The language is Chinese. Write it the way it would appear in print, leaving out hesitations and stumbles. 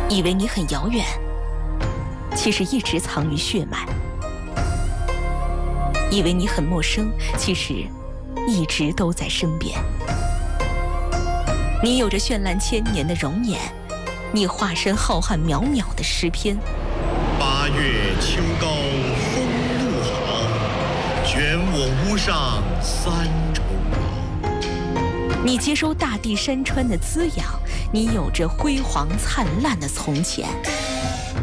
以为你很遥远，其实一直藏于血脉；以为你很陌生，其实一直都在身边。你有着绚烂千年的容颜，你化身浩瀚渺渺的诗篇。 八月秋高风怒号，卷我屋上三重茅。 你接收大地山川的滋养，你有着辉煌灿烂的从前。